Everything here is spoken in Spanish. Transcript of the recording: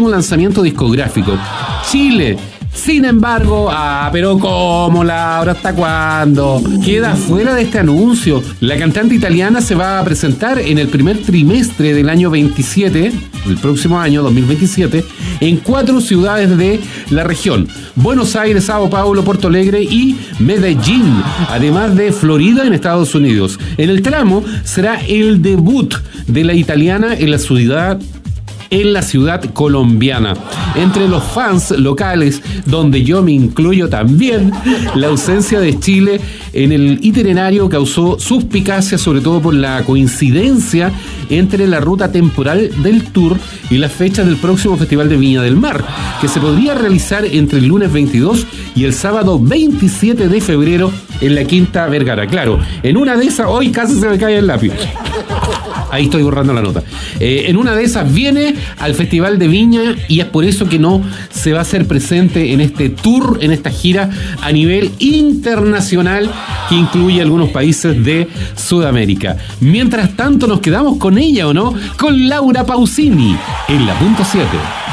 próximo lanzamiento discográfico. Chile, sin embargo, pero ¿cómo, Laura? ¿Hasta cuándo? Queda fuera de este anuncio. La cantante italiana se va a presentar en el primer trimestre del año 27, el próximo año, 2027, en 4 ciudades de la región: Buenos Aires, Sao Paulo, Porto Alegre y Medellín, además de Florida, en Estados Unidos. En el tramo será el debut de la italiana en la ciudad colombiana. Entre los fans locales, donde yo me incluyo también, la ausencia de Chile en el itinerario causó suspicacia, sobre todo por la coincidencia entre la ruta temporal del tour y las fechas del próximo Festival de Viña del Mar, que se podría realizar entre el lunes 22 y el sábado 27 de febrero en la Quinta Vergara. Claro, en una de esas, hoy casi se me cae el lápiz. Ahí estoy borrando la nota. En una de esas viene al Festival de Viña y es por eso que no se va a hacer presente en este tour, en esta gira a nivel internacional que incluye algunos países de Sudamérica. Mientras tanto, nos quedamos con ella, ¿o no? Con Laura Pausini en la punto 7.